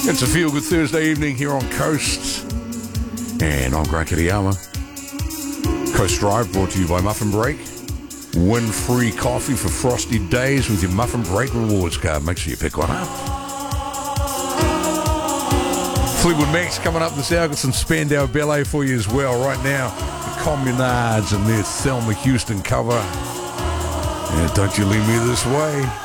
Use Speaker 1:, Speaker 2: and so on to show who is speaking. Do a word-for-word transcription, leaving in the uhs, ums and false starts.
Speaker 1: It's a Feel Good Thursday evening here on Coast, and I'm Grant Kitayama. Coast Drive brought to you by Muffin Break. Win free coffee for frosty days with your Muffin Break rewards card. Make sure you pick one up. Fleetwood Mac's coming up this hour. Got some Spandau Ballet for you as well. Right now, the Communards and their Thelma Houston cover. And Don't You Leave Me This Way.